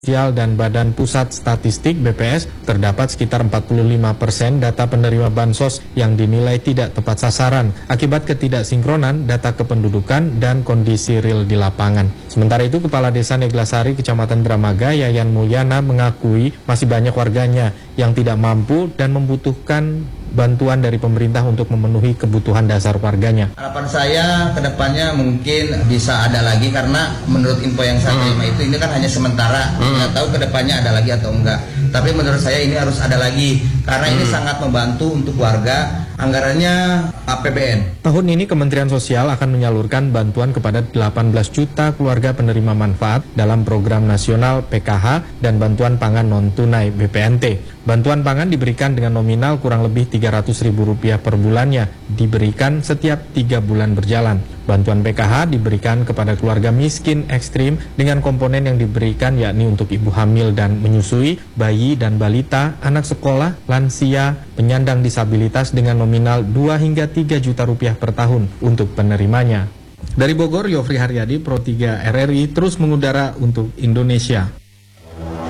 Sosial dan Badan Pusat Statistik BPS terdapat sekitar 45% data penerima bansos yang dinilai tidak tepat sasaran akibat ketidaksinkronan data kependudukan dan kondisi real di lapangan. Sementara itu, Kepala Desa Neglasari Kecamatan Dramaga Yayan Mulyana mengakui masih banyak warganya yang tidak mampu dan membutuhkan bantuan dari pemerintah untuk memenuhi kebutuhan dasar warganya. Harapan saya ke depannya mungkin bisa ada lagi, karena menurut info yang saya terima itu ini kan hanya sementara, nggak tahu ke depannya ada lagi atau enggak. Tapi menurut saya ini harus ada lagi karena ini sangat membantu untuk warga. Anggarannya APBN. Tahun ini Kementerian Sosial akan menyalurkan bantuan kepada 18 juta keluarga penerima manfaat dalam program nasional PKH dan bantuan pangan non-tunai BPNT. Bantuan pangan diberikan dengan nominal kurang lebih Rp300.000 per bulannya, diberikan setiap 3 bulan berjalan. Bantuan PKH diberikan kepada keluarga miskin ekstrim dengan komponen yang diberikan yakni untuk ibu hamil dan menyusui, bayi dan balita, anak sekolah, lansia, penyandang disabilitas dengan nominal 2 hingga 3 juta rupiah per tahun untuk penerimanya. Dari Bogor, Yofri Haryadi, Pro 3 RRI terus mengudara untuk Indonesia.